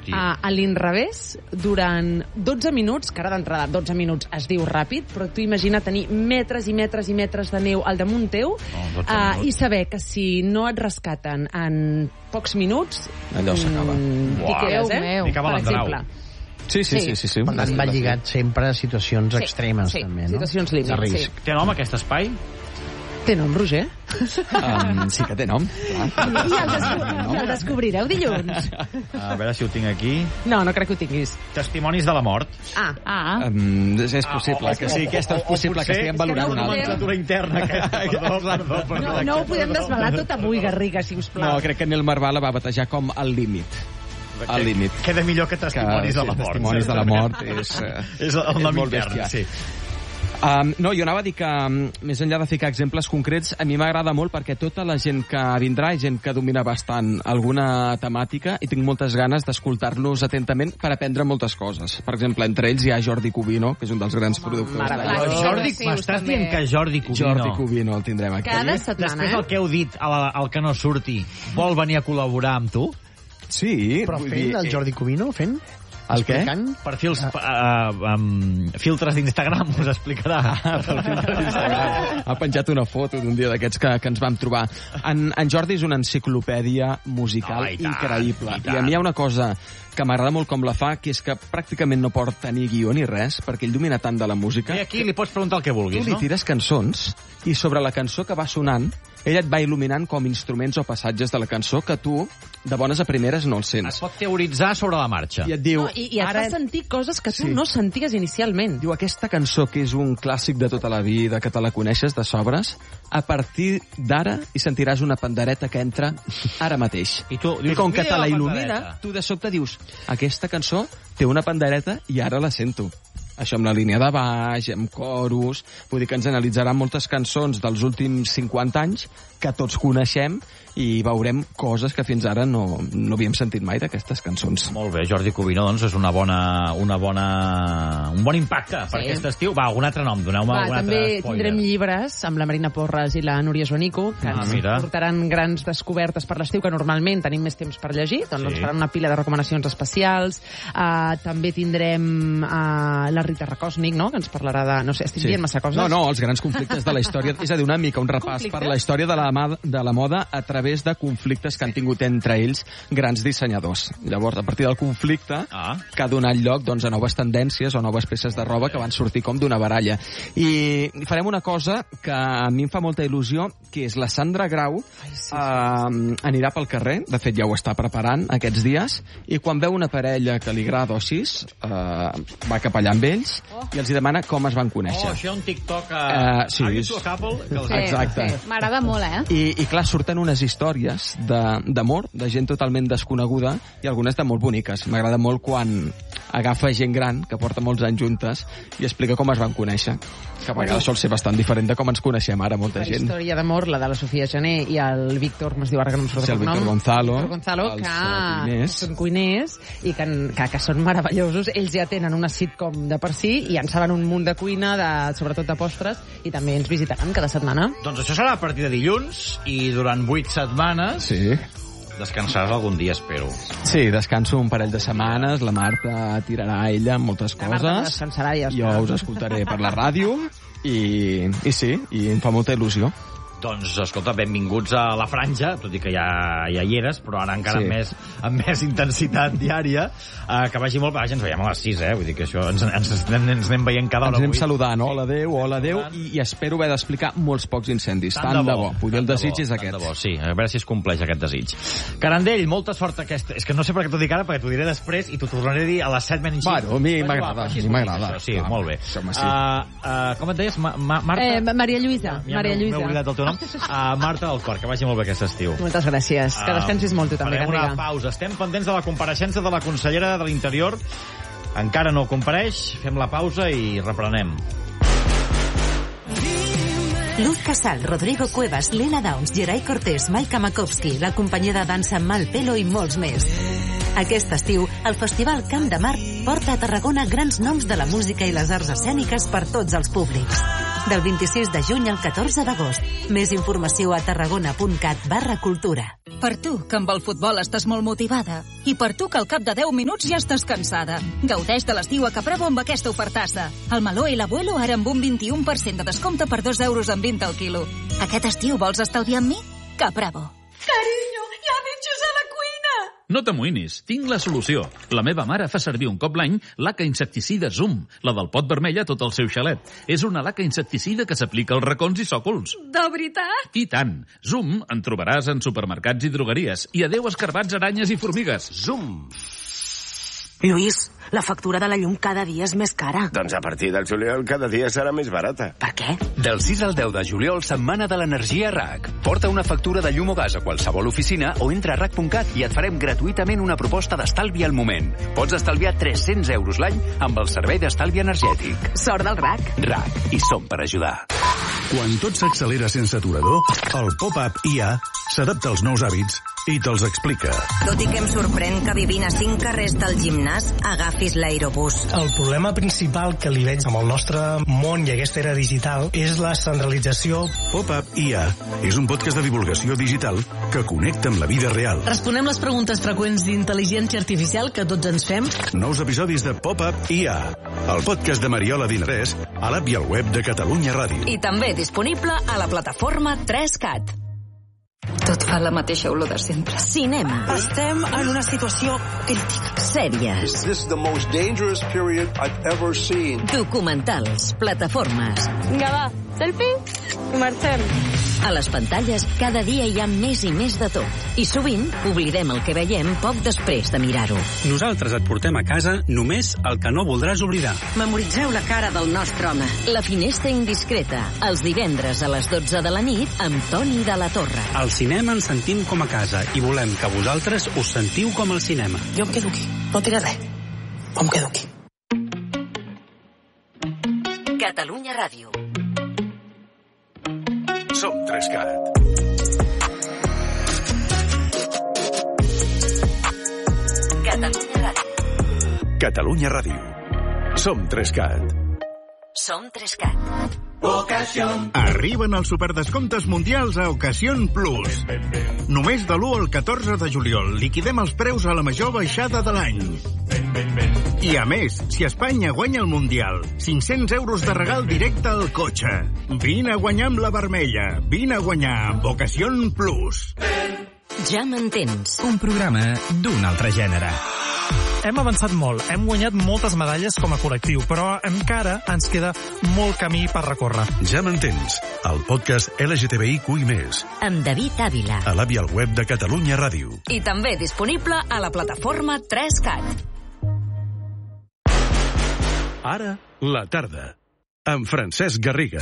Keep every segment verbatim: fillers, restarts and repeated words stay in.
a, a l'inrevés durant dotze minuts, que ara d'entrada dotze minuts es diu ràpid, però tu imagina tenir metres i metres i metres de neu al damunt teu no, uh, i saber que si no et rescaten en pocs minuts... Allò s'acaba. Mm, t'hi quedes, eh? T'hi acaba l'endrau. Sí, sí, sí. sí, sí. Per tant, va lligat sempre a situacions sí, extremes, sí, també, no? situacions límit, sí. Té nom aquest espai? Té nom, Roger? Um, sí que té nom. I, i, el descobrireu, I el descobrireu dilluns. A veure si ho tinc aquí. No, no crec que ho tinguis. Testimonis de la mort. Ah, ah. Um, és, és possible Ah, o- que sí, o- aquesta és o- o possible que potser estiguem valorant és una una altra. nomenclatura interna. Aquesta. Perdó, perdó, perdó. No, no ho podem desvelar tot avui, Garriga, si us plau. No, crec que Nel Marvà la va batejar com el límit. Al límit. Queda millor que testimonis que, de la sí, mort. Testimonis de la mort és... Uh, és el nom molt intern, bèstia. sí. Um, no, jo anava a dir que, um, més enllà de ficar exemples concrets, a mi m'agrada molt perquè tota la gent que vindrà és gent que domina bastant alguna temàtica i tinc moltes ganes d'escoltar-los atentament per aprendre moltes coses. Per exemple, entre ells hi ha Jordi Cubino, que és un dels grans Home, productors meravellós. de... Jordi, Sí, m'estàs també. dient que Jordi Cubino... Jordi Cubino el tindrem aquí. Cada setmana, Després eh? del que heu dit al, al que no surti, vol venir a col·laborar amb tu? Sí. Però vull fent dir, el Jordi Cubino, fent... El què? Explicant? Perfils, uh, um, filtres d'Instagram, us explicarà. Ha penjat una foto d'un dia d'aquests que, que ens vam trobar. En, en Jordi és una enciclopèdia musical Oh, i tant, increïble. i I, tant. a mi hi ha una cosa que m'agrada molt com la fa, que és que pràcticament no porta ni guió ni res, perquè ell domina tant de la música. I aquí li pots preguntar el que Tu vulguis, li no? tires cançons i sobre la cançó que va sonant ell et va il·luminant com instruments o passatges de la cançó que tu, de bones a primeres, no els Es sents. pot teoritzar sobre la marxa. I et diu... No, i, I et ara... fa sentir coses que tu Sí. no senties inicialment. Diu, aquesta cançó, que és un clàssic de tota la vida, que te la coneixes de sobres, a partir d'ara hi sentiràs una pandereta que entra ara mateix. I tu I dius, com que mira te la la il·lumina, pandereta. tu de sobte dius, aquesta cançó té una pandereta i ara la sento. Això amb la línia de baix, amb coros... Vull dir que ens analitzaran moltes cançons dels últims cinquanta anys que tots coneixem i veurem coses que fins ara no, no havíem sentit mai d'aquestes cançons. Molt bé, Jordi Cubino, doncs és una bona, una bona, un bon impacte per Sí. aquest estiu. Va, algun altre nom, doneu-me Va, algun també altre spoiler. tindrem llibres amb la Marina Porres i la Núria Joanico, que Ah, ens mira. portaran grans descobertes per l'estiu, que normalment tenim més temps per llegir, doncs Sí. ens faran una pila de recomanacions especials. Uh, també tindrem uh, la Rita Rakosnik, no?, que ens parlarà de... No sé, estic Sí. dient massa coses? No, no, els grans conflictes de la història. És a dir, una mica un repàs Conflictes? per la història de la, ma- de la moda a través de conflictes que han tingut entre ells grans dissenyadors. Llavors, a partir del conflicte, Ah. que ha donat lloc doncs, a noves tendències o noves peces de roba que van sortir com d'una baralla. I farem una cosa que a mi em fa molta il·lusió, que és la Sandra Grau Ai, sí, sí, eh, anirà pel carrer, de fet ja ho està preparant aquests dies, i quan veu una parella que li agrada o així, eh, va cap allà amb ells i els hi demana com es van conèixer. Oh, això un TikTok... Uh, Eh, sí, Have you és- to a couple? Que els... Sí. Exacte. Sí. M'agrada molt, eh? I, I clar, surten unes històries de- d'amor, de, de gent totalment desconeguda, i algunes de molt boniques. M'agrada molt quan agafa gent gran, que porta molts anys juntes, i explica com es van conèixer. Que a vegades sol ser bastant diferent de com ens coneixem ara, molta La gent. història d'amor, la de la Sofia Gené i el Víctor, com es diu ara que no em surt Sí, el el Víctor nom? Gonzalo, Víctor Gonzalo, els, que, eh, cuiners. són cuiners i que, que, que són meravellosos. Ells ja tenen una sitcom de per si i en saben un munt de cuina, de, sobretot de postres, i també ens visitaran cada setmana. Doncs això serà a partir de dilluns i durant vuit setmanes Sí. descansaràs algun dia, espero. Sí, descanso un parell de setmanes, la Marta tirarà ella moltes La Marta no coses. descansarà i ja Jo està. us escoltaré per la ràdio i, i sí, i em fa molta il·lusió. Doncs, escolta, benvinguts a la franja, tot i que ja, ja hi eres, però ara encara Sí. amb, més, amb més intensitat diària. Uh, que vagi molt, vaja, ens veiem a les sis, eh? Vull dir que això ens, ens, ens, anem, ens anem veient cada hora Ens anem avui. saludant, hola adeu, hola adeu, i, i espero haver d'explicar molts pocs incendis. Tant, Tant de bo. Vull dir, el tant de desig bo, és tant aquest. de bo, sí, a veure si es compleix aquest desig. Carandell, molta sort aquesta... És que no sé per què t'ho dic ara, perquè t'ho diré després i t'ho tornaré a dir a les set menys cinc. Bueno, a mi Però m'agrada, va, així a és mi bonic, m'agrada. això, Sí, Clar, molt bé. això-me sí. Uh, uh, com et deies, Ma Ma Marta? Eh, Maria Lluïsa, Ja Maria m'he- Lluïsa. M'he oblidat el teu nom. Uh, Marta del Cor, que vagi molt bé aquest estiu. Moltes gràcies. Que descansis molt tu també, Farem una Garriga. pausa. Estem pendents de la compareixença de la consellera de l'Interior. Encara no compareix. Fem la pausa i reprenem. Luz Casal, Rodrigo Cuevas, Lena Downs, Geray Cortés, Maika Makovsky, la companyia de dansa Malpelo i molts més. Aquest estiu, el Festival Camp de Mart porta a Tarragona grans noms de la música i les arts escèniques per tots els públics. Del vint-i-sis de juny al catorze d'agost. Més informació a tarragona punt cat barra cultura. Per tu, que amb el futbol estàs molt motivada. I per tu, que al cap de deu minuts ja estàs cansada. Gaudeix de l'estiu a Capravo amb aquesta ofertassa. El meló i l'abuelo ara amb un vint-i-un per cent de descompte per dos euros amb vint al quilo. Aquest estiu vols estalviar amb mi? Capravo. Carinyo, hi ha bitxos a la cuina! No t'amoïnis, tinc la solució. La meva mare fa servir un cop l'any laca insecticida Zoom, la del pot vermell a tot el seu xalet. És una laca insecticida que s'aplica als racons i sòcols. De veritat? I tant. Zoom en trobaràs en supermercats i drogueries. I adeu escarbats, aranyes i formigues. Zoom. Lluís, la factura de la llum cada dia és més cara. Doncs a partir del juliol cada dia serà més barata. Per què? Del sis al deu de juliol, setmana de l'energia R A C. Porta una factura de llum o gas a qualsevol oficina o entra a rac punt cat i et farem gratuïtament una proposta d'estalvi al moment. Pots estalviar tres-cents euros l'any amb el servei d'estalvi energètic. Sort del R A C. R A C. I som per ajudar. Quan tot s'accelera sense aturador, el Pop-Up I A s'adapta als nous hàbits i te'ls explica. Tot i que em sorprèn que vivint a cinc carrers del gimnàs agafis l'aerobús. El problema principal que li veig amb el nostre món i aquesta era digital és la centralització. Pop-Up I A és un podcast de divulgació digital que connecta amb la vida real. Responem les preguntes freqüents d'intel·ligència artificial que tots ens fem. Nous episodis de Pop-Up I A, el podcast de Mariola Dinarès, a l'app i al web de Catalunya Ràdio. I també disponible a la plataforma tres cat. Tot fa la mateixa olor de sempre. Cinema. Estem en una situació crítica. Sèries. This is the most dangerous period I've ever seen. Documentals, plataformes. Vinga, va, selfie i marxem. A les pantalles cada dia hi ha més i més de tot. I sovint oblidem el que veiem poc després de mirar-ho. Nosaltres et portem a casa només el que no voldràs oblidar. Memoritzeu la cara del nostre home. La finestra indiscreta, els divendres a les dotze de la nit amb Toni de la Torre. Al cinema ens sentim com a casa i volem que vosaltres us sentiu com al cinema. Jo em quedo aquí, no diré res. Em quedo aquí. Catalunya Ràdio. Som tres cat. Catalunya Ràdio. Catalunya Ràdio. Som tres cat. Som tres cat. Ocasión. Arriben els superdescomptes mundials a Ocasión Plus. Només de l'u al catorze de juliol liquidem els preus a la major baixada de l'any. I a més, si Espanya guanya el Mundial, cinc-cents euros de regal directe al cotxe. Vine a guanyar amb la vermella. Vine a guanyar amb Ocasión Plus. Ja m'entens. Un programa d'un altre gènere. Hem avançat molt, hem guanyat moltes medalles com a col·lectiu, però encara ens queda molt camí per recórrer. Ja m'entens, el podcast L G T B I Q I més. Amb David Ávila. A l'app i al web de Catalunya Ràdio. I també disponible a la plataforma tres cat. Ara, la tarda, amb Francesc Garriga.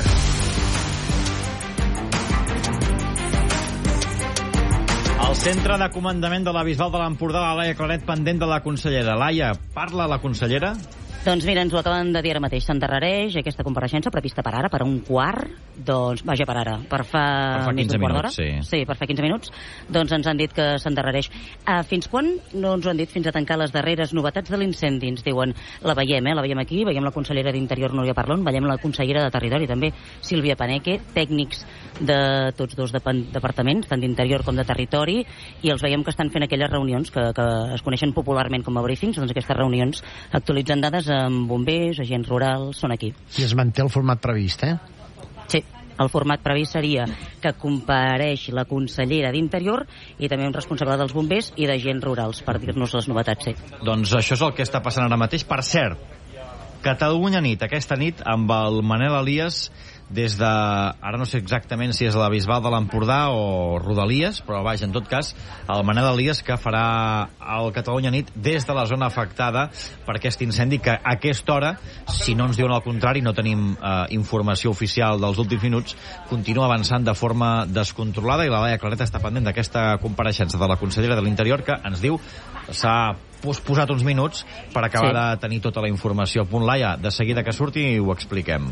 Al centre de comandament de la Bisbal de l'Empordà, la Laia Claret, pendent de la consellera. Laia, parla la consellera? Doncs mira, ens ho acaben de dir ara mateix. S'endarrereix aquesta compareixença prevista per ara, per un quart, doncs, vaja, per ara, per fa, per fa més d'un quart d'hora. Sí. sí, per fa quinze minuts. Doncs ens han dit que s'endarrereix. Uh, fins quan? No ens ho han dit, fins a tancar les darreres novetats de l'incendi. Ens diuen, la veiem, eh? La veiem aquí, veiem la consellera d'Interior, Núria Parlon, veiem la consellera de Territori, també, Sílvia Paneque, tècnics de tots dos departaments, tant d'Interior com de Territori, i els veiem que estan fent aquelles reunions que, que es coneixen popularment com a briefings, doncs aquestes reunions actualitzen dades amb bombers, agents rurals, són aquí. I es manté el format previst, eh? Sí, el format previst seria que compareix la consellera d'Interior i també un responsable dels bombers i d'agents rurals, per dir-nos les novetats, sí. Doncs això és el que està passant ara mateix. Per cert, Catalunya nit, aquesta nit, amb el Manel Elias, des de, ara no sé exactament si és la Bisbal de l'Empordà o Rodalies, però vaja, en tot cas, el Manel Elias, que farà el Catalunya nit des de la zona afectada per aquest incendi, que a aquesta hora, si no ens diuen el contrari, no tenim eh, informació oficial dels últims minuts, continua avançant de forma descontrolada, i la Laia Claret està pendent d'aquesta compareixença de la consellera de l'Interior, que ens diu s'ha posat uns minuts per acabar sí. de tenir tota la informació a punt. Laia, de seguida que surti ho expliquem.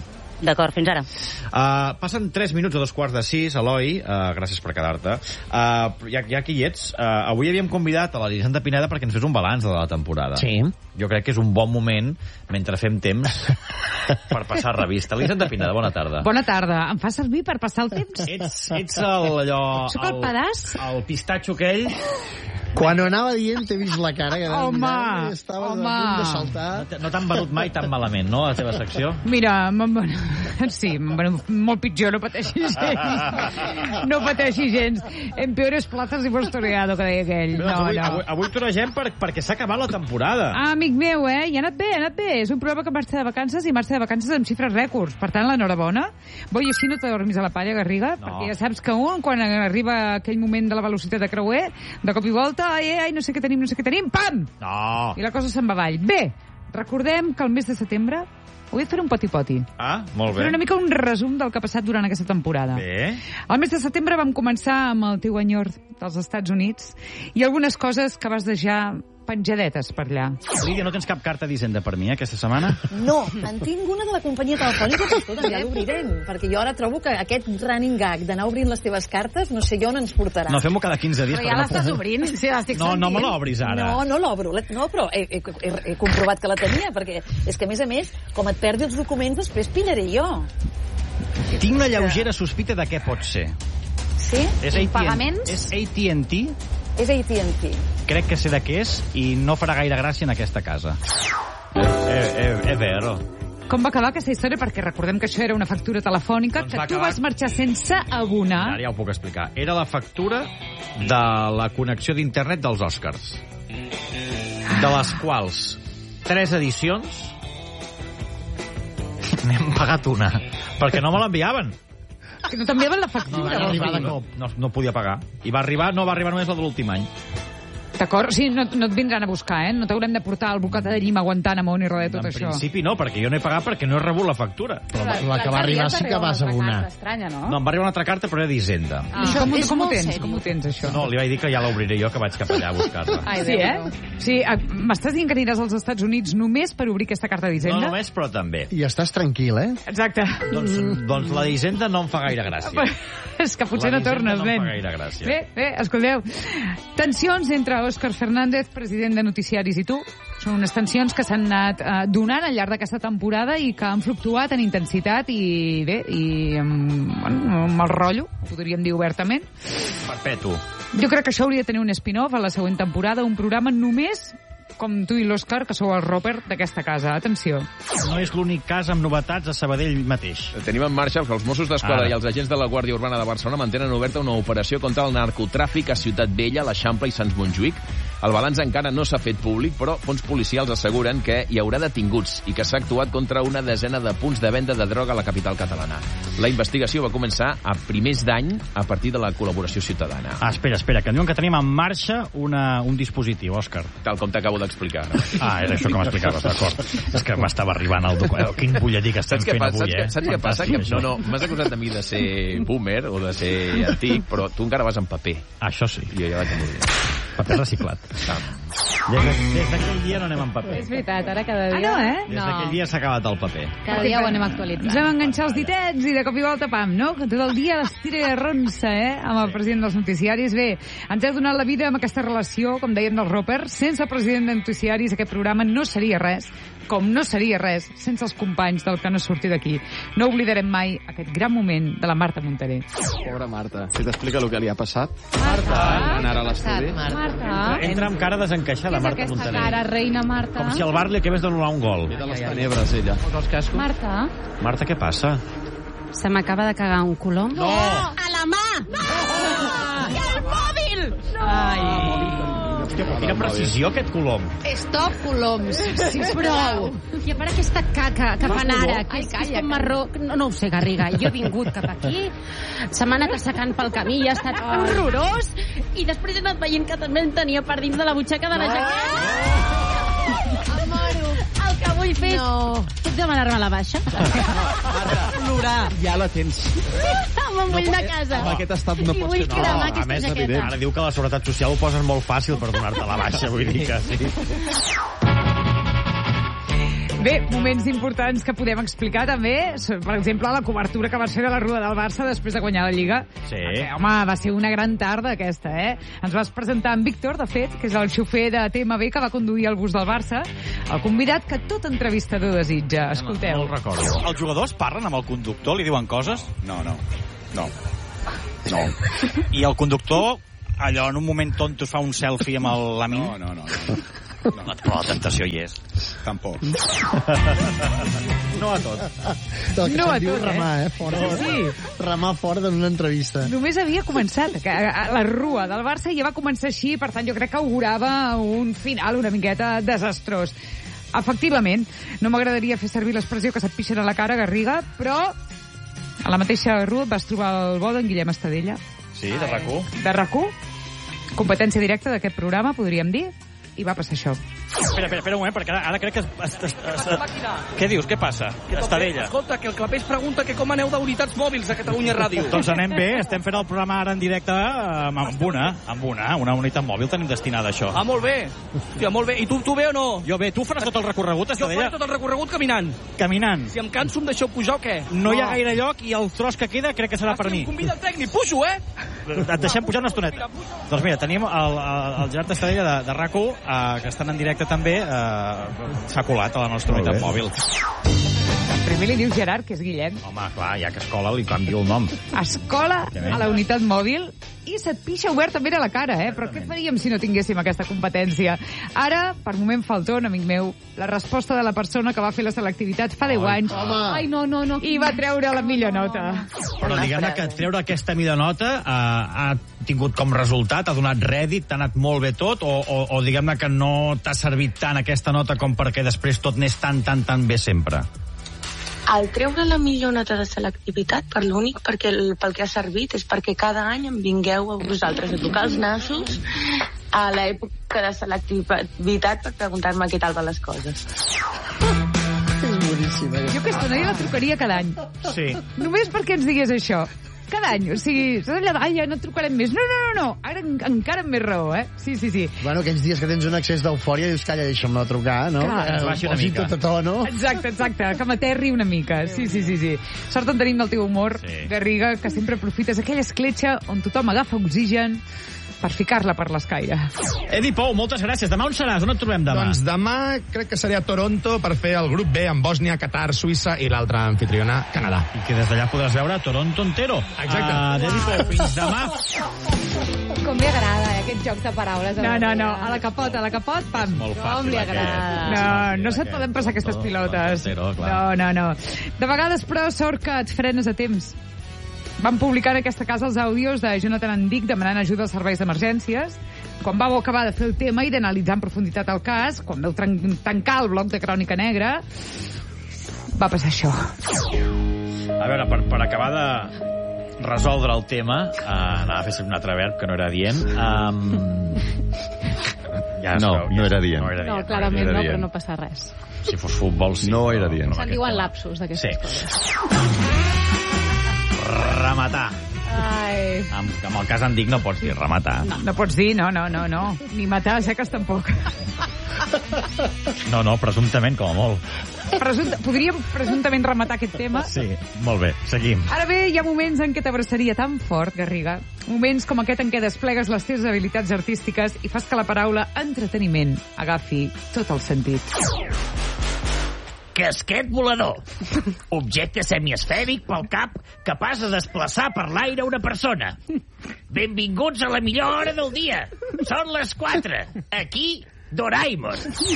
D'acord, fins ara. Uh, passen tres minuts o dos quarts de sis, Eloi, uh, gràcies per quedar-te. Uh, ja, ja que hi ets, uh, avui havíem convidat a l'Elisenda Pineda perquè ens fes un balanç de la temporada. Sí. Jo crec que és un bon moment, mentre fem temps, per passar revista. Elisenda Pineda, bona tarda. Bona tarda. Em fa servir per passar el temps? Ets, ets el, allò... Soc el pedaç? El pistatxo aquell... Quan ho anava dient t'he vist la cara que home, mirant, i estava home. a punt de saltar. No, no t'han venut mai tan malament, no, la teva secció? Mira, sí, molt pitjor, no pateixis gens. No pateixis gens. En peores plazas hemos toreado, que deia aquell. No, avui, no. Avui, avui toregem per, perquè s'ha acabat la temporada. Ah, amic meu, eh? I ha anat bé, ha anat bé. És un programa que marxa de vacances i marxa de vacances amb xifres rècords. Per tant, l'enhorabona. Voi, així no te dormis a la palla, Garriga, no. Perquè ja saps que un, quan arriba aquell moment de la velocitat de creuer, de cop i volta, ai, ai, no sé què tenim, no sé què tenim, pam! No. I la cosa se'n va avall. Bé, recordem que el mes de setembre vull fer un poti-poti. Ah, molt bé. Fer una mica un resum del que ha passat durant aquesta temporada. Bé. El mes de setembre vam començar amb el teu enyor dels Estats Units i algunes coses que vas deixar penjadetes per allà. Lídia, no tens cap carta d'Hisenda per mi, eh, aquesta setmana? No, en tinc una de la companyia telefònica, però escolta, ja l'obrirem, perquè jo ara trobo que aquest running gag d'anar obrint les teves cartes, no sé jo on ens portarà. No, fem-ho cada quinze dies. Però ja l'estàs obrint, sí, l'estic no, sentint. no me l'obris ara. No, no l'obro, no, però he, he, he, he comprovat que la tenia, perquè és que, a més a més, com et perdi els documents, després pillaré jo. Tinc una lleugera sospita de què pot ser. Sí? És Pagaments? És A T and T? És A T and T. Crec que sé de què és i no farà gaire gràcia en aquesta casa. Eh, eh, eh, vero. Com va acabar aquesta història? Perquè recordem que això era una factura telefònica doncs que tu acabar... vas marxar sense abonar. Ara ja ho puc explicar. Era la factura de la connexió d'internet dels Oscars. De les quals tres edicions n'hem pagat una. Perquè no me l'enviaven. Que no t'enviaven la factura. No, no, no, no, no podia pagar. I va arribar, no va arribar només la de l'últim any. D'acord? O sigui, no, no et vindran a buscar, eh? No t'haurem de portar el bocata de llima a Guantánamo ni res de tot en això. En principi no, perquè jo no he pagat perquè no he rebut la factura. Però la, la que va arribar sí que vas abonar. Estranya, no? No, em va arribar una altra carta, però era d'Hisenda. Ah, això, com, com ho tens? Com ho tens, això? No, li vaig dir que ja l'obriré jo, que vaig cap allà a buscar-la. Ai, sí, eh? Sí, m'estàs dient que aniràs als Estats Units només per obrir aquesta carta d'Hisenda? No només, però també. I estàs tranquil, eh? Exacte. Doncs, doncs la d'Hisenda no em fa gaire gràcia. És que potser la no tornes, no nen. em fa gaire gràcia. Bé, bé, escolteu. Tensions entre Òscar Fernández, president de Noticiaris, i tu. Són unes tensions que s'han anat eh, donant al llarg d'aquesta temporada i que han fluctuat en intensitat i, bé, i amb, bueno, amb el rotllo, podríem dir obertament. Perpetu. Jo crec que això hauria de tenir un spin-off a la següent temporada, un programa només com tu i l'Òscar, que sou el roper d'aquesta casa. Atenció. No és l'únic cas amb novetats a Sabadell mateix. Tenim en marxa que els Mossos d'Esquadra i els agents de la Guàrdia Urbana de Barcelona mantenen oberta una operació contra el narcotràfic a Ciutat Vella, l'Eixample i Sants Montjuïc. El balanç encara no s'ha fet públic, però fons policials asseguren que hi haurà detinguts i que s'ha actuat contra una desena de punts de venda de droga a la capital catalana. La investigació va començar a primers d'any a partir de la col·laboració ciutadana. Ah, espera, espera, que diuen que tenim en marxa una, un dispositiu, Òscar. Tal com t'acabo d'explicar. Ah, era això que m'explicaves, d'acord. És que m'estava arribant el document. Quin butlletí que estem fent avui, eh? Saps què passa? Que, no, no, m'has acusat de mi de ser boomer o de ser antic, però tu encara vas en paper. Això sí. Jo ja vaig a morir. Paper reciclat. Ah. Des d'aquell dia no anem en paper. És veritat, ara cada dia... Ah, no, eh? Des d'aquell dia s'ha acabat el paper. Cada dia ho anem actualitzant. Ens vam enganxar els ditets i de cop i volta, pam, no? Que tot el dia l'estira i arronsa, eh? Amb el president dels noticiaris. Bé, ens ha donat la vida amb aquesta relació, com dèiem, del roper. Sense el president de noticiaris aquest programa no seria res, com no seria res sense els companys del que no surti d'aquí. No oblidarem mai aquest gran moment de la Marta Montaner. Pobra Marta, si t'explica el que li ha passat. Marta, anar a l'estudi. Marta. Entra amb cara desencaixada, Marta Montaner. Cara, reina Marta. Com si el Bar li acabés d'anul·lar un gol. Ve de les tenebres, ella. Posa els cascos. Marta. Marta, què passa? Se m'acaba de cagar un colom. No! A la mà! No! I el mòbil! No! Ai! Hòstia, però quina precisió, aquest colom. Stop, coloms, sisplau. I a part aquesta caca que fan ara, que és, és com marró... No, no ho sé, Garriga, jo he vingut cap aquí, se m'ha anat assecant pel camí i ha estat horrorós, i després he anat veient que també en tenia per dins de la butxaca de la jaqueta. Em moro. El que vull fer... No. Puc demanar-me la baixa? Plorar. Ja la tens. Me'n vull de casa. Amb aquest estat no pots fer. I vull cremar aquesta jaqueta. Ara diu que la Seguretat Social ho poses molt fàcil per donar-te la baixa, vull dir que sí. Bé, moments importants que podem explicar també, per exemple, la cobertura que va ser de la Rua del Barça després de guanyar la Lliga. Sí. Perquè, home, va ser una gran tarda aquesta, eh? Ens vas presentar en Víctor, de fet, que és el xofer de T M B que va conduir el bus del Barça, el convidat que tot entrevistador desitja. Escolteu. No el recordo. Els jugadors parlen amb el conductor, li diuen coses? No, no. No. No. I el conductor, allò, en un moment tonto, fa un selfie amb el Lamin? No, no, no. no. No, però la tentació hi és. Tampoc. No a tot. Del que No se'n a diu tot, remar, eh? eh? Fora. Sí, sí. Remar fora d'una entrevista. Només havia començat que a la Rua del Barça i ja va començar així, per tant jo crec que augurava un final una miqueta desastrós. Efectivament, no m'agradaria fer servir l'expressió que se't pixen a la cara, Garriga, però a la mateixa Rua vas trobar el bo d'en Guillem Estadella. Sí, de RAC u. De RAC u, competència directa d'aquest programa, podríem dir, i va passar això. Espera, espera, espera un moment, perquè ara, ara crec que... Es, es, es, es, què dius? Què passa? Estadella. Escolta, que el Clapés pregunta que com aneu d'unitats mòbils a Catalunya Ràdio. Doncs anem bé, estem fent el programa ara en directe amb, amb una, amb una, una unitat mòbil tenim destinada a això. Ah, molt bé. Hòstia, molt bé. I tu, tu bé o no? Jo bé, tu faràs tot el recorregut, Jo Estadella? faré tot el recorregut caminant. Caminant. Si em canso em deixeu pujar o què? No hi ha gaire lloc i el tros que queda crec que serà per mi. Em convida el tècnic, pujo, eh? Et deixem pujar una estoneta. Doncs mira, tenim el, el, el Gerard Estadella de, de RAC u, eh, que estan en directe també, eh, s'ha colat a la nostra unitat mòbil. Primer li dius Gerard, que és Guillem. Home, clar, ja que escola li canvio el nom. Escola a la unitat mòbil i se't pixa obertament a la cara, eh? Però què faríem si no tinguéssim aquesta competència? Ara, per moment faltón, amic meu, la resposta de la persona que va fer la selectivitat fa deu anys. Ai, no, no, no. I va treure la millor nota. Però diguem-ne que treure aquesta millor nota eh, ha tingut com resultat, ha donat rèdit, t'ha anat molt bé tot, o, o, o diguem-ne que no t'ha servit tant aquesta nota com perquè després tot anés tan, tan, tan bé sempre? El treure la millor nota de selectivitat, per l'únic perquè el, pel que ha servit és perquè cada any em vingueu a vosaltres a tocar els nassos a l'època de selectivitat per preguntar-me què tal van les coses. És boníssima. Jo aquesta noia la trucaria cada any. Sí. Només perquè ens digués això. Cada any, o sigui, saps allà, ai, ja no trucarem més. No, no, no, no, ara en, encara amb més raó, eh? Sí, sí, sí. Bueno, aquells dies que tens un excés d'eufòria dius, calla, deixa'm-la trucar, no? Clar. Que Es baixi una posi mica. tot a to, no? Exacte, exacte, que m'aterri una mica. Sí, sí, sí, sí. Sort en tenim del teu humor, Sí. Garriga, que sempre aprofites aquella escletxa on tothom agafa oxigen per ficar-la per l'escaire. Edi Pou, moltes gràcies. Demà on seràs? On et trobem demà? Doncs demà crec que seré a Toronto per fer el grup B amb Bòsnia, Qatar, Suïssa i l'altra anfitriona, Canadà. I que des d'allà podràs veure Toronto entero. Exacte. Uh, Edi Pou, fins demà. Com li agrada, eh, aquest joc de paraules. No, no, no, a la capot, a la capot, pam. Molt Com fàcil, li aquest. agrada. No, no se't poden passar aquestes pilotes. Entero, No, clar. no, no. De vegades, però, sort que et frenes a temps. Van publicar en aquesta casa els àudios de Jonathan Andic demanant ajuda als serveis d'emergències. Quan vau acabar de fer el tema i d'analitzar en profunditat el cas, quan vau tran- tancar el bloc de Crònica Negra, va passar això. A veure, per, per acabar de resoldre el tema, uh, anava a fer servir un altre verb que no era dient. Um, ja es No, veu, ja no es- era dient. No, era No, dient. clarament era no, dient. però no passa res. Si fos futbol, sí. No era però- dient. però Se'n aquest diuen tema. lapsus d'aquestes Sí. coses. Rematar. Ai, Amb, amb el cas Andic no pots dir rematar. no, no pots dir, no, no, no, no. Ni matar a seques tampoc. No, no, presumptament, com a molt. Presumpte, podríem presumptament rematar aquest tema? Sí, molt bé, seguim. Ara bé, hi ha moments en què t'abraçaria tan fort, Garriga. Moments com aquest en què desplegues les teves habilitats artístiques i fas que la paraula entreteniment agafi tot el sentit. Casquet volador. Objecte semiesfèric pel cap capaç de desplaçar per l'aire una persona. Benvinguts a la millor hora del dia. Són les quatre. Aquí, Doraemon.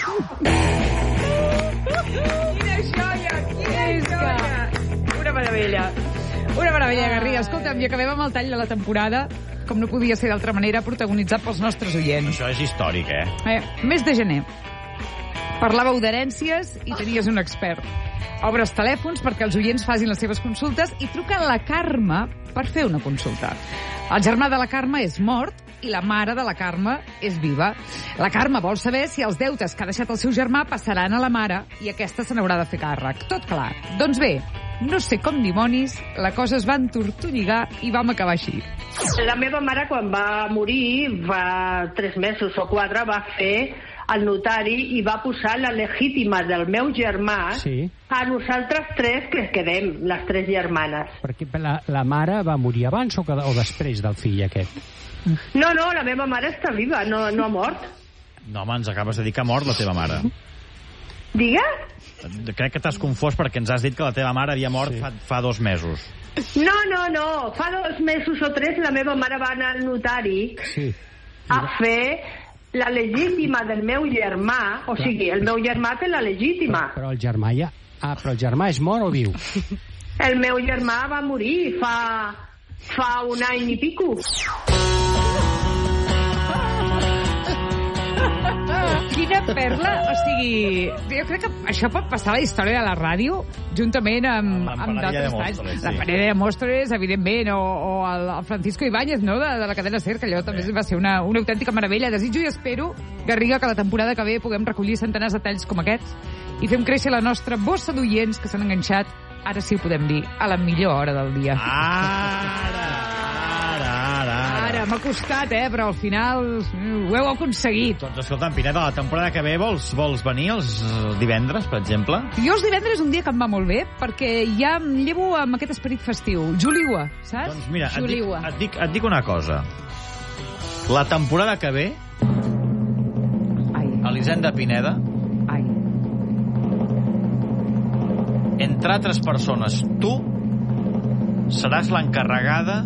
Quina joia, quina joia. Una meravella. Una meravella, Garriga. Escolta'm, i acabem amb el tall de la temporada, com no podia ser d'altra manera, protagonitzat pels nostres oients. Això és històric, eh? Eh, mes de gener. Parlàveu d'herències i tenies un expert. Obres telèfons perquè els oients facin les seves consultes i truca la Carme per fer una consulta. El germà de la Carme és mort i la mare de la Carme és viva. La Carme vol saber si els deutes que ha deixat el seu germà passaran a la mare i aquesta se n'haurà de fer càrrec. Tot clar. Doncs bé, no sé com dimonis, la cosa es va entortolligar i vam acabar així. La meva mare, quan va morir, fa tres mesos o quatre, va fer al notari i va posar la legítima del meu germà sí. a nosaltres tres que es quedem, les tres germanes. Perquè la, la mare va morir abans o, que, o després del fill aquest? No, no, la meva mare està viva, no, no ha mort. No, home, ens acabes de dir que ha mort la teva mare. Digues? Crec que t'has confós perquè ens has dit que la teva mare havia mort sí. fa, fa dos mesos. No, no, no. Fa dos mesos o tres la meva mare va anar al notari sí. a fer la legítima del meu germà. O sigui, el meu germà té la legítima. Però, però el germà ja... Ah, però el germà és mort o viu? El meu germà va morir fa... fa un any i pico. Quina perla, o sigui, jo crec que això pot passar a la història de la ràdio, juntament amb, amb d'altres talls. Sí. La Panera de Móstoles, evidentment, o, o el, el Francisco Ibáñez, no?, de, de la cadena SER, que allò també sí. va ser una, una autèntica meravella. Desitjo i espero, Garriga, que la temporada que ve puguem recollir centenars de talls com aquests i fem créixer la nostra bossa d'oients que s'han enganxat, ara sí ho podem dir, a la millor hora del dia. Ara, ara, ara. Ara, m'ha costat, eh, però al final ho heu aconseguit. Doncs escolta, Pineda, la temporada que ve vols, vols venir els divendres, per exemple? Jo els divendres un dia que em va molt bé, perquè ja em llevo amb aquest esperit festiu. Juliua, saps? Doncs mira, et dic, et, dic, et dic una cosa. La temporada que ve, Ai. a l'Hisenda Pineda, Ai. entre altres persones, tu seràs l'encarregada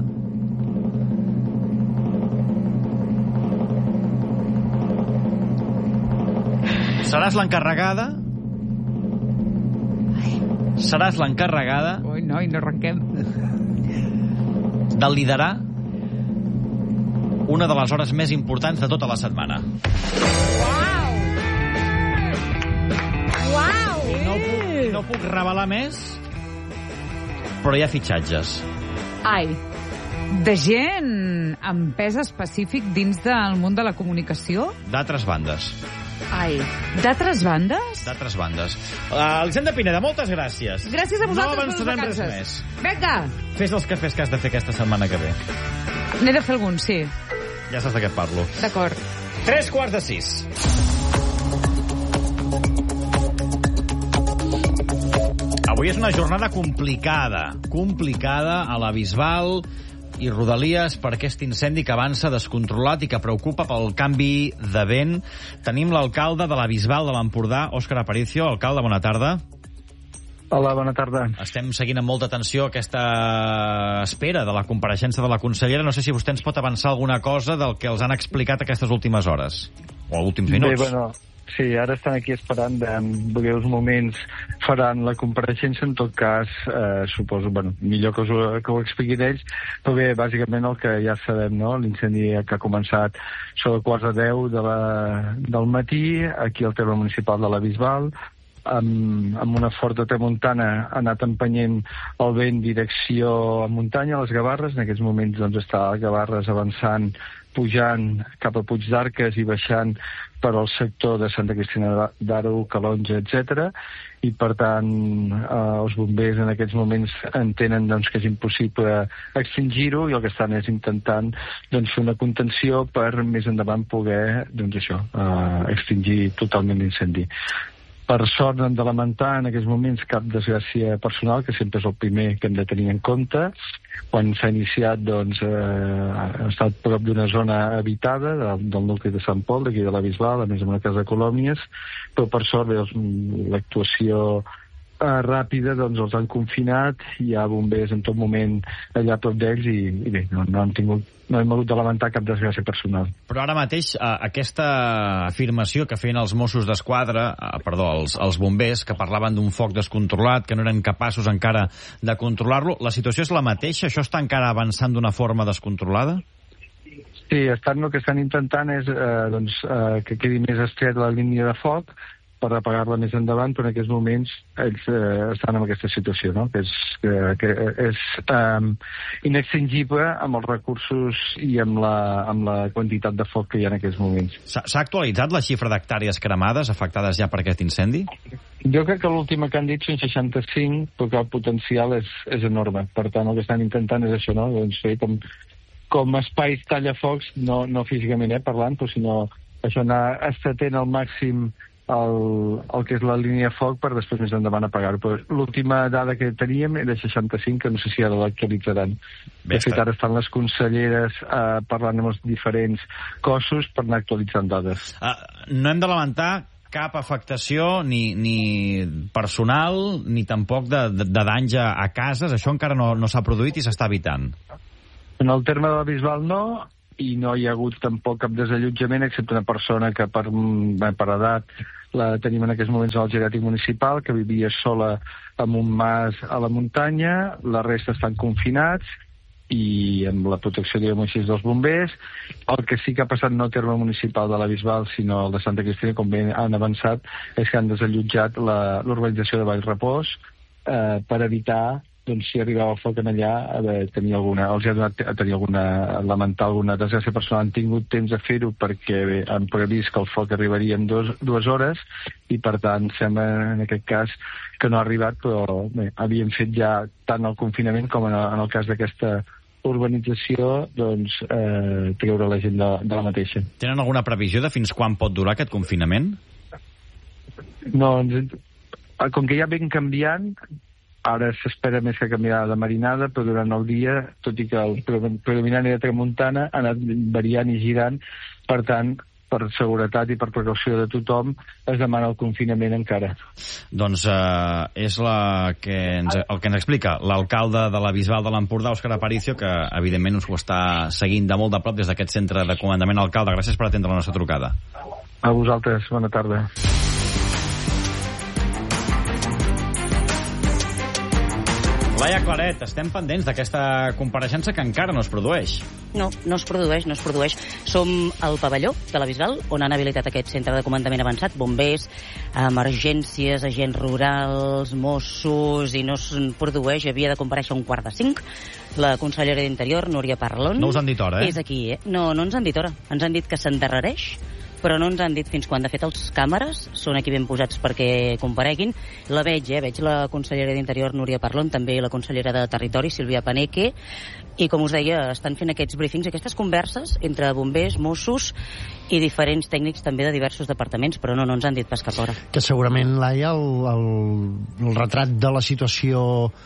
seràs l'encarregada seràs l'encarregada ui, no, i no arrenquem de liderar una de les hores més importants de tota la setmana. Uau! Uau! No puc, no puc revelar més, però hi ha fitxatges. Ai, de gent amb pes específic dins del món de la comunicació? D'altres bandes. Ai, d'altres bandes? D'altres bandes. Uh, Elisenda Pineda, moltes gràcies. Gràcies a vosaltres no per les vacances. Res més. Vinga! Fes els cafès que has de fer aquesta setmana que ve. N'he de fer algun, sí. Ja saps de què parlo. D'acord. Tres quarts de sis. Avui és una jornada complicada. Complicada a la Bisbal i Rodalies per aquest incendi que avança descontrolat i que preocupa pel canvi de vent. Tenim l'alcalde de la Bisbal de l'Empordà, Òscar Aparicio. Alcalde, bona tarda. Hola, bona tarda. Estem seguint amb molta atenció aquesta espera de la compareixença de la consellera. No sé si vostè ens pot avançar alguna cosa del que els han explicat aquestes últimes hores, o últims minuts. Bé, bueno, sí, ara estan aquí esperant, en breus moments faran la compareixença, en tot cas, eh, suposo, bueno, millor que, us ho, que ho expliquin ells, però bé, bàsicament el que ja sabem, no?, l'incendi que ha començat sobre quarts de deu de la, del matí, aquí al terme municipal de la Bisbal, amb, amb una forta tramuntana ha anat empenyent el vent direcció a muntanya, a les Gavarres. En aquests moments doncs, està a Gavarres avançant, pujant cap a Puig d'Arques i baixant per al sector de Santa Cristina d'Aro, Calonja, etcètera. I, per tant, eh, els bombers en aquests moments entenen doncs, que és impossible extingir-ho i el que estan és intentant doncs, fer una contenció per més endavant poder doncs, això, eh, extingir totalment l'incendi. Per sort no hem de lamentar en aquests moments cap desgràcia personal, que sempre és el primer que hem de tenir en compte. Quan s'ha iniciat, doncs, eh, ha estat prop d'una zona habitada, de, del nucli de Sant Pol, d'aquí de la Bisbal, a més amb una casa de colònies, però per sort doncs, l'actuació eh, ràpida doncs, els han confinat, hi ha bombers en tot moment allà a prop d'ells i, i bé, no, no han tingut no hem hagut de lamentar cap desgràcia personal. Però ara mateix, eh, aquesta afirmació que feien els Mossos d'Esquadra, eh, perdó, els, els bombers, que parlaven d'un foc descontrolat, que no eren capaços encara de controlar-lo, la situació és la mateixa? Això està encara avançant d'una forma descontrolada? Sí, estan, el que estan intentant és eh, doncs, eh, que quedi més estreta la línia de foc, per apagar-la més endavant, però en aquests moments ells eh, estan en aquesta situació, no? que és, que, que és eh, inextingible amb els recursos i amb la, amb la quantitat de foc que hi ha en aquests moments. S'ha actualitzat la xifra d'hectàrees cremades afectades ja per aquest incendi? Jo crec que l'última que han dit són seixanta-cinc, perquè el potencial és, és enorme. Per tant, el que estan intentant és això, no? doncs fer com, com espais tallafocs, no, no físicament eh, parlant, però sinó això anar estenent al màxim el, el que és la línia de foc per després més endavant apagar-ho. Però l'última dada que teníem era seixanta-cinc, que no sé si ara l'actualitzaran. De fet, ara estan les conselleres eh, parlant amb els diferents cossos per anar actualitzant dades. Uh, no hem de lamentar cap afectació ni, ni personal ni tampoc de, de, de danys a, a cases. Això encara no, no s'ha produït i s'està evitant. En el terme de la Bisbal no, i no hi ha hagut tampoc cap desallotjament, excepte una persona que per, per edat la tenim en aquests moments al geriàtric municipal, que vivia sola en un mas a la muntanya. La resta estan confinats i amb la protecció, diguem així, dels bombers. El que sí que ha passat no al terme municipal de la Bisbal, sinó el de Santa Cristina, com bé han avançat, és que han desallotjat l'urbanització de Vallrepòs eh, per evitar, doncs, si arribava el foc en allà, a tenir alguna, els ha donat a tenir alguna, a lamentar alguna desgràcia personal. Han tingut temps de fer-ho perquè bé, han previst que el foc arribaria en dos, dues hores i, per tant, sembla en aquest cas que no ha arribat, però bé, havien fet ja tant el confinament com en el, en el cas d'aquesta urbanització, doncs, eh, treure la gent de, de la mateixa. Tenen alguna previsió de fins quan pot durar aquest confinament? No, com que ja ben canviant, ara s'espera més que canviar de marinada, però durant el dia, tot i que el predominant i de tramuntana, ha anat variant i girant. Per tant, per seguretat i per precaució de tothom, es demana el confinament encara. Doncs eh, és la que ens, el que ens explica l'alcalde de la Bisbal de l'Empordà, Òscar Aparicio, que evidentment us ho està seguint de molt de prop des d'aquest centre de comandament. Alcalde, gràcies per atendre la nostra trucada. A vosaltres, bona tarda. Laia Claret, estem pendents d'aquesta compareixença que encara no es produeix. No, no es produeix, no es produeix. Som al pavelló de la Bisbal, on han habilitat aquest centre de comandament avançat, bombers, emergències, agents rurals, Mossos, i no es produeix. Havia de comparèixer un quart de cinc. La consellera d'Interior, Núria Parlon... No us han dit hora, eh? És aquí, eh? No, no ens han dit hora. Ens han dit que s'endarrereix, però no ens han dit fins quan. De fet, els càmeres són aquí ben posats perquè compareguin. La veig, eh? Veig la consellera d'Interior, Núria Parlon, també la consellera de Territori, Sílvia Paneque, i, com us deia, estan fent aquests briefings, aquestes converses entre bombers, Mossos i diferents tècnics també de diversos departaments, però no, no ens han dit pas cap hora. Que segurament, Laia, el, el, el retrat de la situació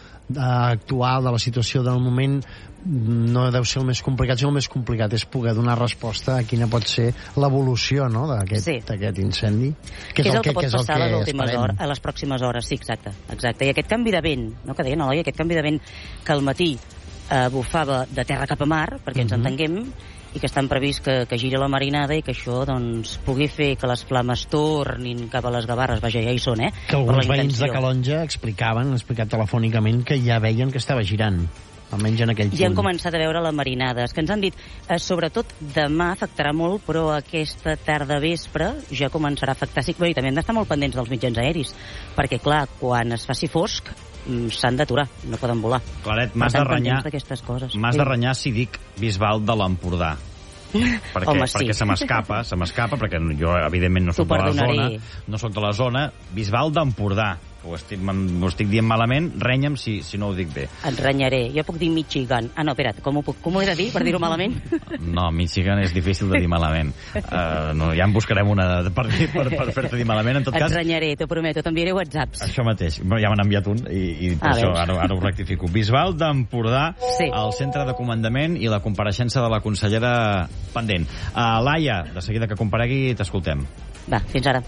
actual, de la situació del moment, no deu ser el més complicat, sinó el més complicat és poder donar resposta a quina pot ser l'evolució, no?, d'aquest sí. incendi. Que és, és el que, que pot que passar a les últimes hores, a les pròximes hores, sí, exacte. exacte. I aquest canvi de vent, no, que deia Eloi, aquest canvi de vent que al matí eh, bufava de terra cap a mar, perquè ens mm-hmm. entenguem, i que estan previst que, que giri la marinada i que això doncs, pugui fer que les flames tornin cap a les Gavarres. Vaja, ja hi són, eh? Que alguns veïns de Calonja explicaven, han explicat telefònicament, que ja veien que estava girant, almenys en aquell punt. Ja han començat a veure la marinada. És que ens han dit, eh, sobretot demà afectarà molt, però aquesta tarda vespre ja començarà a afectar. Sí, i també hem d'estar molt pendents dels mitjans aeris, perquè, clar, quan es faci fosc, s'han d'aturar, no poden volar. Claret, m'has de renyar, m'has de renyar si dic Bisbal de l'Empordà. perquè, Home, sí. perquè se m'escapa, se m'escapa, perquè jo, evidentment, no soc de la zona, no soc de la zona. Bisbal d'Empordà, ho estic, ho estic dient malament, renya'm si, si no ho dic bé. Et renyaré. Jo puc dir Michigan. Ah, no, espera't, com ho, puc, com ho he de dir per dir-ho malament? No, Michigan és difícil de dir malament. Uh, no, ja en buscarem una per, per, per fer-te dir malament. En tot Et cas, renyaré, t'ho prometo, t'enviaré whatsapps. Això mateix. Ja m'han enviat un i, i per ah, això ara, ara ho rectifico. Bisbal d'Empordà, sí. El centre de comandament i la compareixença de la consellera pendent. Uh, Laia, de seguida que comparegui, t'escoltem. Va, fins ara.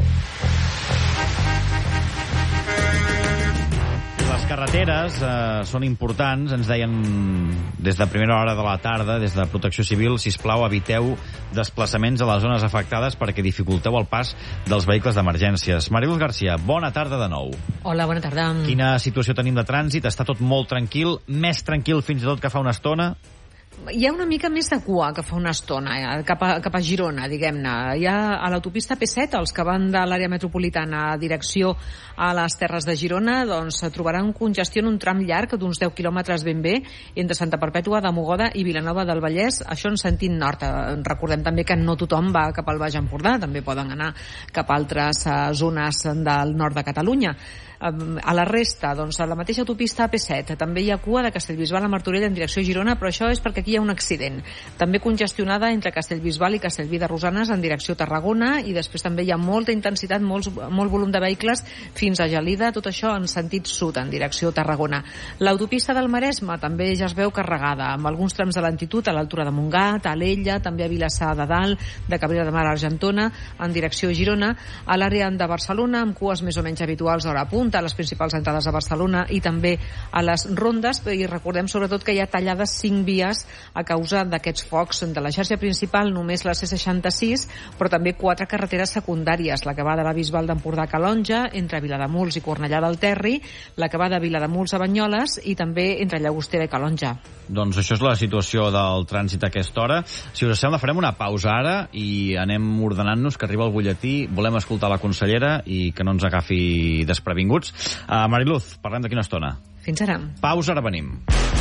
Les carreteres eh, són importants, ens deien des de primera hora de la tarda, des de Protecció Civil, sisplau, eviteu desplaçaments a les zones afectades perquè dificulteu el pas dels vehicles d'emergències. Mariluz García, bona tarda de nou. Hola, bona tarda. Quina situació tenim de trànsit? Està tot molt tranquil, més tranquil fins i tot que fa una estona? Hi ha una mica més de cua que fa una estona, eh, cap, a, cap a Girona, diguem-ne. Hi ha a l'autopista P set, els que van de l'àrea metropolitana a direcció a les Terres de Girona, doncs trobaran congestió en un tram llarg d'uns deu quilòmetres ben bé, entre Santa Perpètua de Mogoda i Vilanova del Vallès, això en sentit nord. Recordem també que no tothom va cap al Baix Empordà, també poden anar cap a altres uh, zones del nord de Catalunya. A la resta, doncs, a la mateixa autopista P set també hi ha cua de Castellbisbal a Martorell en direcció a Girona, però això és perquè aquí hi ha un accident. També congestionada entre Castellbisbal i Castellví de Rosanes en direcció Tarragona, i després també hi ha molta intensitat, molts, molt volum de vehicles fins a Gelida, tot això en sentit sud, en direcció Tarragona. L'autopista del Maresme també ja es veu carregada, amb alguns trams de lentitud a l'altura de Montgat, a Alella, també a Vilassar de Dalt, de Cabrera de Mar a Argentona, en direcció Girona, a l'àrea de Barcelona, amb cues més o menys habituals d'hora punta, a les principals entrades a Barcelona i també a les rondes, i recordem sobretot que hi ha tallades cinc vies a causa d'aquests focs. De la xarxa principal només la C seixanta-sis, però també quatre carreteres secundàries, la que va de la Bisbal d'Empordà a Calonja, entre Vilademuls i Cornellà del Terri, la que va de Vilademuls a Banyoles i també entre Llagostera i Calonja. Doncs això és la situació del trànsit a aquesta hora. Si us sembla, farem una pausa ara i anem ordenant-nos, que arriba el butlletí. Volem escoltar la consellera i que no ens agafi desprevinguts. Uh, Mariluz, parlem d'aquí una estona. Fins ara. Pausa, ara venim.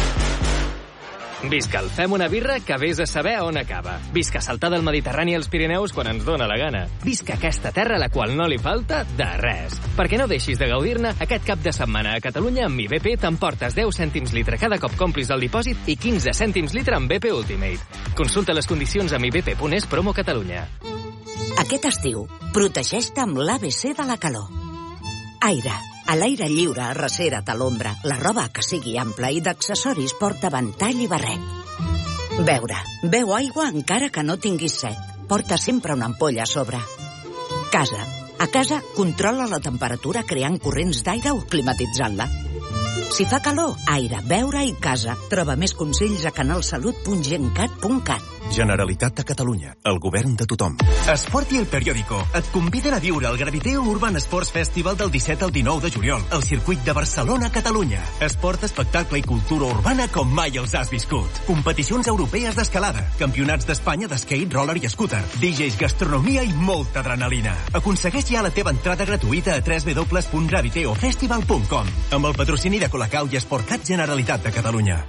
Visca el Fem una birra que vés a saber on acaba. Visca saltar del Mediterrani als Pirineus quan ens dóna la gana. Visca aquesta terra a la qual no li falta de res. Perquè no deixis de gaudir-ne, aquest cap de setmana a Catalunya amb mi B P t'emportes deu cèntims litre cada cop complis el dipòsit i quinze cèntims litre amb B P Ultimate. Consulta les condicions a mi b p punt es promo Catalunya. Aquest estiu, protegeix-te amb l'A B C de la calor. Aire. A l'aire lliure, arrecera't a l'ombra. La roba que sigui ampla i d'accessoris porta ventall i barret. Beure. Beu aigua encara que no tinguis set. Porta sempre una ampolla a sobre. Casa. A casa, controla la temperatura creant corrents d'aire o climatitzant-la. Si fa calor, aire, beure i casa. Troba més consells a canalsalut punt gencat punt cat. Generalitat de Catalunya, el govern de tothom. Esport i El Periódico et conviden a viure el Graviteo Urban Sports Festival del disset al dinou de juliol, al circuit de Barcelona, Catalunya. Esport, espectacle i cultura urbana com mai els has viscut. Competicions europees d'escalada, campionats d'Espanya d'skate, roller i scooter, D Js, gastronomia i molta adrenalina. Aconsegueix ja la teva entrada gratuïta a w w w punt graviteo festival punt com amb el patrocini de Colacau i Esportcat Generalitat de Catalunya.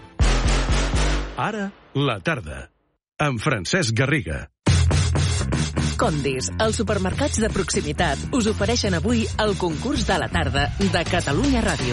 Ara, la tarda. Amb Francesc Garriga. Condis, els supermercats de proximitat, us ofereixen avui el concurs de la tarda de Catalunya Ràdio.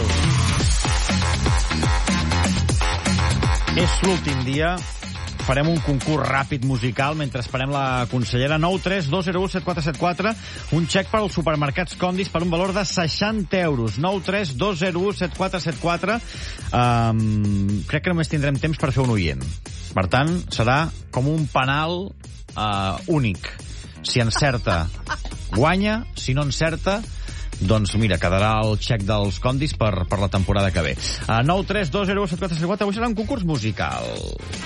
És l'últim dia. Farem un concurs ràpid musical mentre esperem la consellera. Nou tres dos zero u set quatre set quatre, un xec per als supermercats Condis per un valor de seixanta euros. Nou tres dos zero u set quatre set quatre. Um, crec que només tindrem temps per fer un oient. Per tant, serà com un penal uh, únic. Si encerta, guanya. Si no encerta, doncs mira, quedarà el xec dels Condis per, per la temporada que ve. Uh, nou tres dos zero u set quatre set quatre. Avui serà un concurs musical.